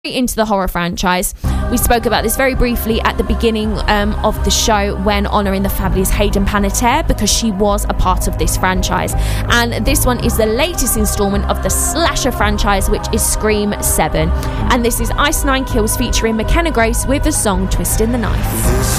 into the horror franchise. We spoke about this very briefly at the beginning of the show when honouring the fabulous Hayden Panettiere, because she was a part of this franchise. And this one is the latest instalment of the slasher franchise, which is Scream 7. And this is Ice Nine Kills featuring McKenna Grace with the song Twisting the Knife.